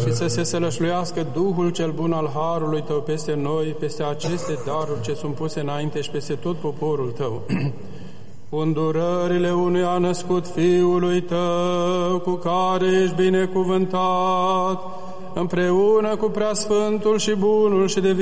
și să se sălășluiască Duhul cel bun al Harului Tău peste noi, peste aceste daruri ce sunt puse înainte și peste tot poporul Tău. Îndurările unuia născut Fiului Tău, cu care ești binecuvântat, împreună cu Preasfântul și Bunul și de